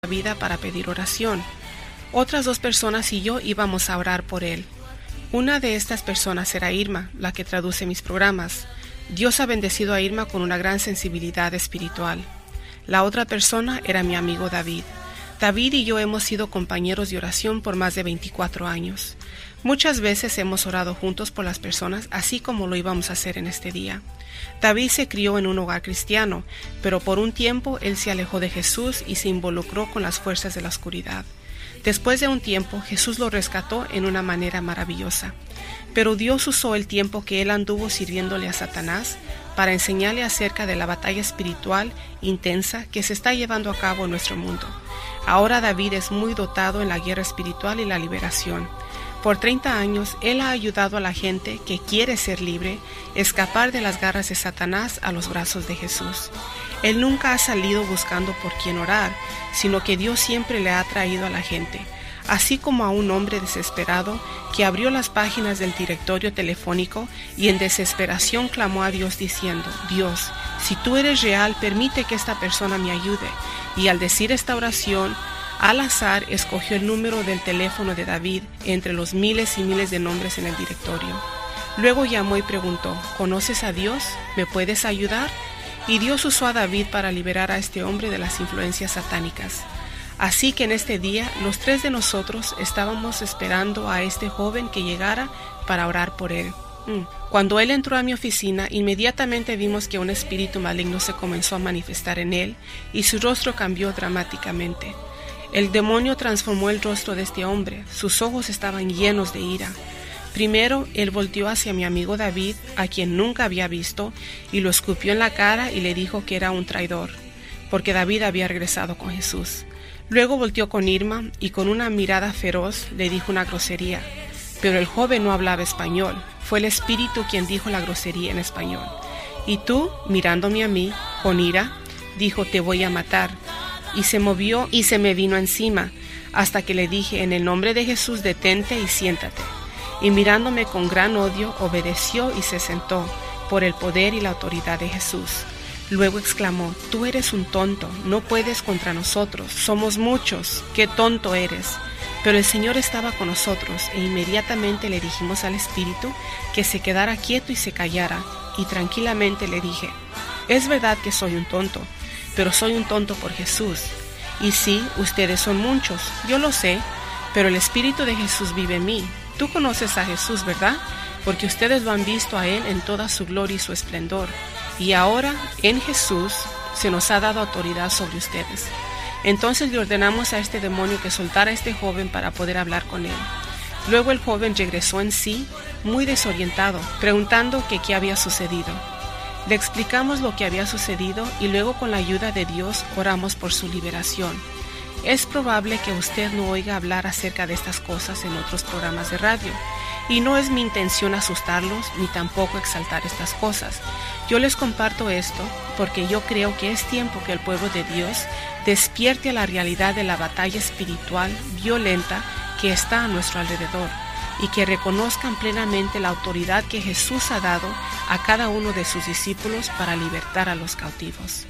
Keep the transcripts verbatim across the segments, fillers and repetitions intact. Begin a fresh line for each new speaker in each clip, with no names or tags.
vida para pedir oración. Otras dos personas y yo íbamos a orar por él. Una de estas personas era Irma, la que traduce mis programas. Dios ha bendecido a Irma con una gran sensibilidad espiritual. La otra persona era mi amigo David. David y yo hemos sido compañeros de oración por más de veinticuatro años. Muchas veces hemos orado juntos por las personas, así como lo íbamos a hacer en este día. David se crió en un hogar cristiano, pero por un tiempo él se alejó de Jesús y se involucró con las fuerzas de la oscuridad. Después de un tiempo, Jesús lo rescató en una manera maravillosa. Pero Dios usó el tiempo que él anduvo sirviéndole a Satanás para enseñarle acerca de la batalla espiritual intensa que se está llevando a cabo en nuestro mundo. Ahora David es muy dotado en la guerra espiritual y la liberación. Por treinta años, él ha ayudado a la gente que quiere ser libre, escapar de las garras de Satanás a los brazos de Jesús. Él nunca ha salido buscando por quién orar, sino que Dios siempre le ha traído a la gente, así como a un hombre desesperado que abrió las páginas del directorio telefónico y en desesperación clamó a Dios diciendo: Dios, si tú eres real, permite que esta persona me ayude. Y al decir esta oración, al azar escogió el número del teléfono de David entre los miles y miles de nombres en el directorio. Luego llamó y preguntó: ¿conoces a Dios? ¿Me puedes ayudar? Y Dios usó a David para liberar a este hombre de las influencias satánicas. Así que en este día, los tres de nosotros estábamos esperando a este joven que llegara para orar por él. Cuando él entró a mi oficina, inmediatamente vimos que un espíritu maligno se comenzó a manifestar en él y su rostro cambió dramáticamente. El demonio transformó el rostro de este hombre, sus ojos estaban llenos de ira. Primero, él volteó hacia mi amigo David, a quien nunca había visto, y lo escupió en la cara y le dijo que era un traidor, porque David había regresado con Jesús. Luego volteó con Irma y con una mirada feroz le dijo una grosería. Pero el joven no hablaba español, fue el espíritu quien dijo la grosería en español. Y tú, mirándome a mí, con ira, dijo: te voy a matar. Y se movió y se me vino encima, hasta que le dije: en el nombre de Jesús, detente y siéntate. Y mirándome con gran odio, obedeció y se sentó, por el poder y la autoridad de Jesús. Luego exclamó: tú eres un tonto, no puedes contra nosotros, somos muchos, qué tonto eres. Pero el Señor estaba con nosotros, e inmediatamente le dijimos al espíritu que se quedara quieto y se callara, y tranquilamente le dije: es verdad que soy un tonto, pero soy un tonto por Jesús. Y sí, ustedes son muchos, yo lo sé, pero el Espíritu de Jesús vive en mí. Tú conoces a Jesús, ¿verdad? Porque ustedes lo han visto a Él en toda su gloria y su esplendor. Y ahora, en Jesús, se nos ha dado autoridad sobre ustedes. Entonces le ordenamos a este demonio que soltara a este joven para poder hablar con él. Luego el joven regresó en sí, muy desorientado, preguntando que qué había sucedido. Le explicamos lo que había sucedido y luego, con la ayuda de Dios, oramos por su liberación. Es probable que usted no oiga hablar acerca de estas cosas en otros programas de radio, y no es mi intención asustarlos ni tampoco exaltar estas cosas. Yo les comparto esto porque yo creo que es tiempo que el pueblo de Dios despierte a la realidad de la batalla espiritual violenta que está a nuestro alrededor, y que reconozcan plenamente la autoridad que Jesús ha dado a cada uno de sus discípulos para libertar a los cautivos.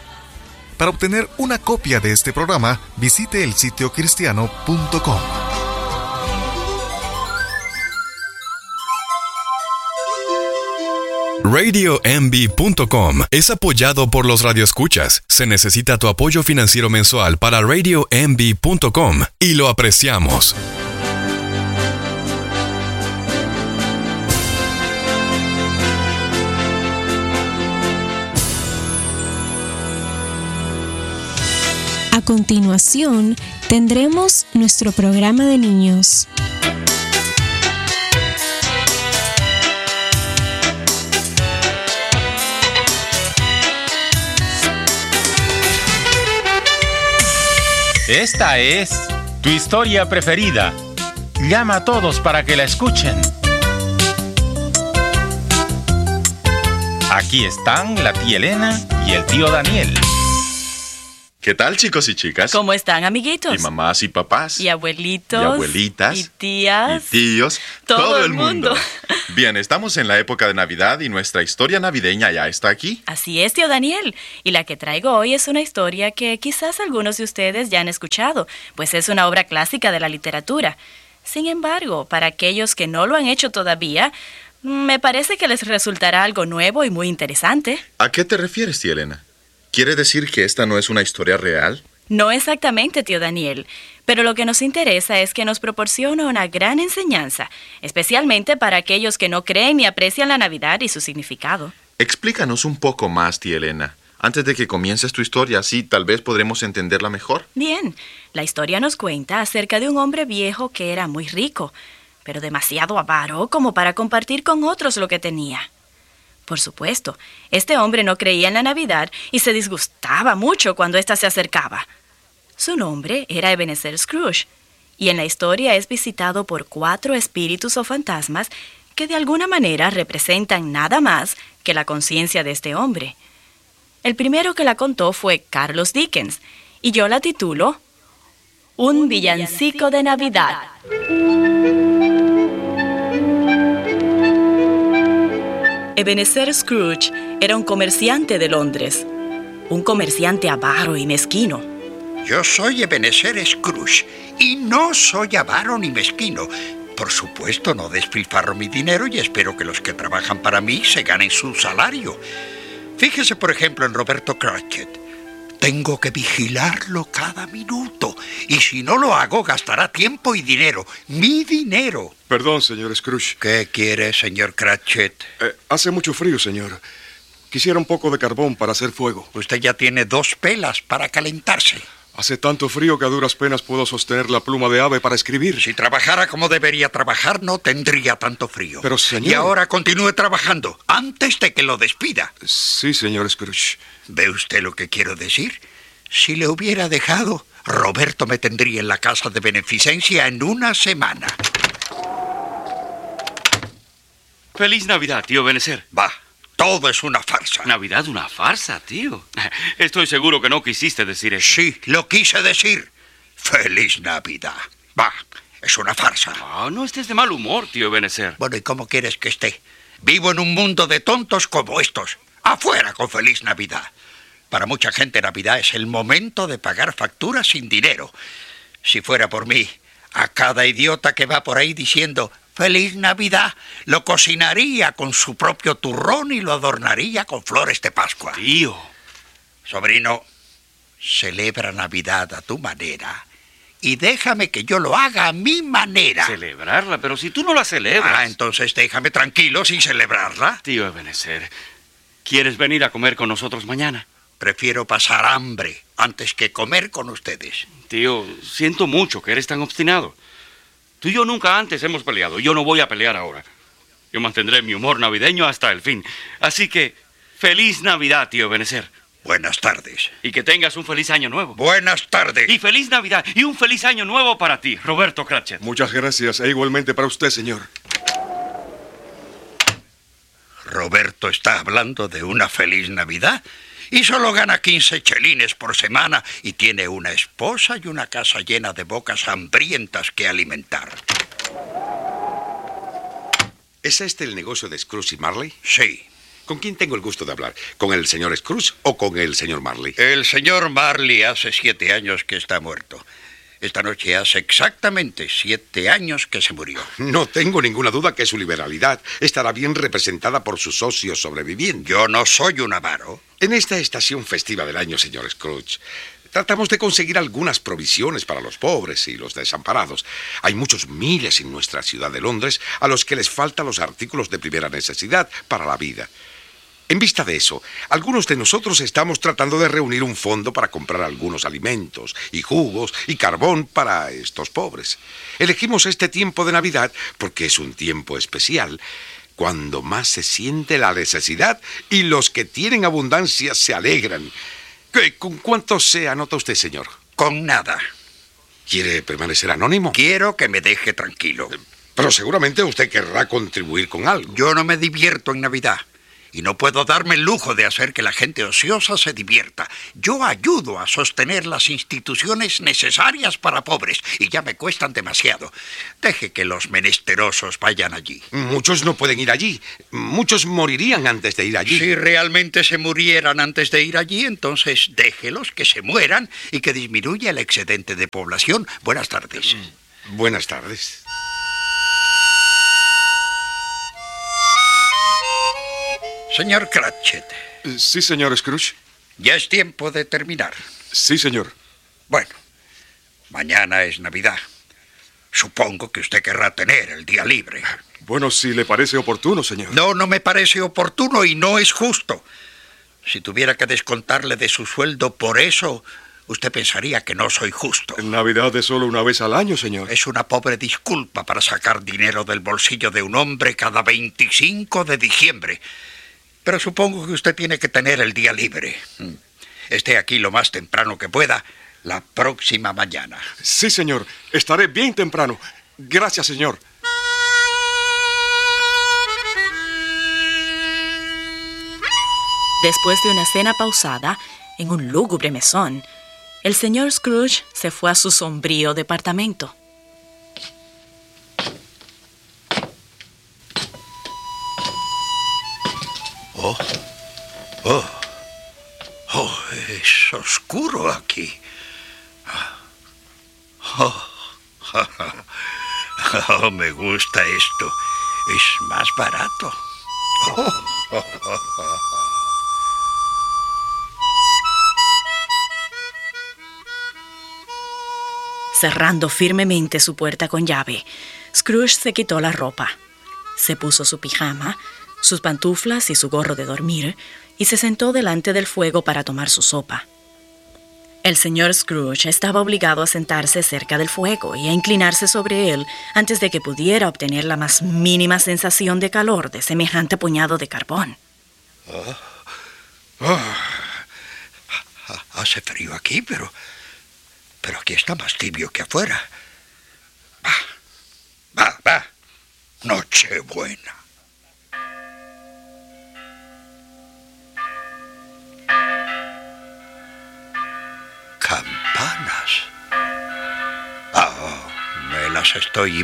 Para obtener una copia de este programa, visite el sitio cristiano punto com.
radio m b punto com es apoyado por los radioescuchas. Se necesita tu apoyo financiero mensual para radio m b punto com y lo apreciamos.
A continuación, tendremos nuestro programa de niños.
Esta es tu historia preferida. Llama a todos para que la escuchen. Aquí están la tía Elena y el tío Daniel.
¿Qué tal, chicos y chicas?
¿Cómo están, amiguitos?
Y mamás y papás.
Y abuelitos.
Y abuelitas.
Y tías.
Y tíos.
Todo,
todo
el mundo.
mundo. Bien, estamos en la época de Navidad y nuestra historia navideña ya está aquí.
Así es, tío Daniel. Y la que traigo hoy es una historia que quizás algunos de ustedes ya han escuchado, pues es una obra clásica de la literatura. Sin embargo, para aquellos que no lo han hecho todavía, me parece que les resultará algo nuevo y muy interesante.
¿A qué te refieres, tía Elena? ¿Quiere decir que esta no es una historia real?
No exactamente, tío Daniel, pero lo que nos interesa es que nos proporciona una gran enseñanza, especialmente para aquellos que no creen ni aprecian la Navidad y su significado.
Explícanos un poco más, tía Elena. Antes de que comiences tu historia, así tal vez podremos entenderla mejor.
Bien, la historia nos cuenta acerca de un hombre viejo que era muy rico, pero demasiado avaro como para compartir con otros lo que tenía. Por supuesto, este hombre no creía en la Navidad y se disgustaba mucho cuando ésta se acercaba. Su nombre era Ebenezer Scrooge, y en la historia es visitado por cuatro espíritus o fantasmas que de alguna manera representan nada más que la conciencia de este hombre. El primero que la contó fue Carlos Dickens, y yo la titulo Un villancico de Navidad. Ebenezer Scrooge era un comerciante de Londres, un comerciante avaro y mezquino.
Yo soy Ebenezer Scrooge y no soy avaro ni mezquino. Por supuesto, no despilfarro mi dinero y espero que los que trabajan para mí se ganen su salario. Fíjese, por ejemplo, en Roberto Cratchit. Tengo que vigilarlo cada minuto y si no lo hago gastará tiempo y dinero. ¡Mi dinero!
Perdón, señor Scrooge.
¿Qué quiere, señor Cratchit?
Eh, hace mucho frío, señor. Quisiera un poco de carbón para hacer fuego.
Usted ya tiene dos pelas para calentarse.
Hace tanto frío que a duras penas puedo sostener la pluma de ave para escribir.
Si trabajara como debería trabajar, no tendría tanto frío.
Pero, señor...
Y ahora continúe trabajando, antes de que lo despida.
Sí, señor Scrooge.
¿Ve usted lo que quiero decir? Si le hubiera dejado, Roberto me tendría en la casa de beneficencia en una semana.
¡Feliz Navidad, tío Ebenezer!
Va. Todo es una farsa.
¿Navidad una farsa, tío? Estoy seguro que no quisiste decir eso.
Sí, lo quise decir. ¡Feliz Navidad! Va, es una farsa.
Ah, no estés de mal humor, tío Ebenezer.
Bueno, ¿y cómo quieres que esté? Vivo en un mundo de tontos como estos. ¡Afuera con Feliz Navidad! Para mucha gente Navidad es el momento de pagar facturas sin dinero. Si fuera por mí, a cada idiota que va por ahí diciendo ¡Feliz Navidad!, lo cocinaría con su propio turrón y lo adornaría con flores de Pascua.
Tío.
Sobrino, celebra Navidad a tu manera y déjame que yo lo haga a mi manera.
¿Celebrarla? Pero si tú no la celebras.
Ah, entonces déjame tranquilo sin celebrarla.
Tío Ebenezer, ¿quieres venir a comer con nosotros mañana?
Prefiero pasar hambre antes que comer con ustedes.
Tío, siento mucho que eres tan obstinado. Tú y yo nunca antes hemos peleado. Yo no voy a pelear ahora. Yo mantendré mi humor navideño hasta el fin. Así que, feliz Navidad, tío Ebenezer.
Buenas tardes.
Y que tengas un feliz año nuevo.
Buenas tardes.
Y feliz Navidad y un feliz año nuevo para ti, Roberto Cratchit.
Muchas gracias, e igualmente para usted, señor.
Roberto está hablando de una feliz Navidad y solo gana quince chelines por semana y tiene una esposa y una casa llena de bocas hambrientas que alimentar.
¿Es este el negocio de Scrooge y Marley?
Sí.
¿Con quién tengo el gusto de hablar? ¿Con el señor Scrooge o con el señor Marley?
El señor Marley hace siete años que está muerto. Esta noche hace exactamente siete años que se murió.
No tengo ninguna duda que su liberalidad estará bien representada por sus socios sobrevivientes.
Yo no soy un avaro.
En esta estación festiva del año, señor Scrooge, tratamos de conseguir algunas provisiones para los pobres y los desamparados. Hay muchos miles en nuestra ciudad de Londres a los que les faltan los artículos de primera necesidad para la vida. En vista de eso, algunos de nosotros estamos tratando de reunir un fondo para comprar algunos alimentos y jugos y carbón para estos pobres. Elegimos este tiempo de Navidad porque es un tiempo especial, cuando más se siente la necesidad y los que tienen abundancia se alegran. ¿Con cuánto se anota usted, señor?
Con nada.
¿Quiere permanecer anónimo?
Quiero que me deje tranquilo.
Pero seguramente usted querrá contribuir con algo.
Yo no me divierto en Navidad. Y no puedo darme el lujo de hacer que la gente ociosa se divierta. Yo ayudo a sostener las instituciones necesarias para pobres y ya me cuestan demasiado. Deje que los menesterosos vayan allí.
Muchos no pueden ir allí. Muchos morirían antes de ir allí.
Si realmente se murieran antes de ir allí, entonces déjelos que se mueran y que disminuya el excedente de población. Buenas tardes.
Buenas tardes.
Señor Cratchit.
Sí, señor Scrooge.
Ya es tiempo de terminar.
Sí, señor.
Bueno, mañana es Navidad. Supongo que usted querrá tener el día libre.
Bueno, si le parece oportuno, señor.
No, no me parece oportuno y no es justo. Si tuviera que descontarle de su sueldo por eso, usted pensaría que no soy justo.
Navidad es solo una vez al año, señor.
Es una pobre disculpa para sacar dinero del bolsillo de un hombre cada veinticinco de diciembre. Pero supongo que usted tiene que tener el día libre. Esté aquí lo más temprano que pueda la próxima mañana.
Sí, señor. Estaré bien temprano. Gracias, señor.
Después de una cena pausada en un lúgubre mesón, el señor Scrooge se fue a su sombrío departamento.
Oh, oh, oh, es oscuro aquí. Oh, oh, me gusta esto. Es más barato. Oh, oh, oh, oh.
Cerrando firmemente su puerta con llave, Scrooge se quitó la ropa, se puso su pijama, sus pantuflas y su gorro de dormir, y se sentó delante del fuego para tomar su sopa. El señor Scrooge estaba obligado a sentarse cerca del fuego y a inclinarse sobre él antes de que pudiera obtener la más mínima sensación de calor de semejante puñado de carbón.
Oh, oh. Hace frío aquí, pero... pero aquí está más tibio que afuera. Va, va, va. Nochebuena. Campanas. Ah, oh, me las estoy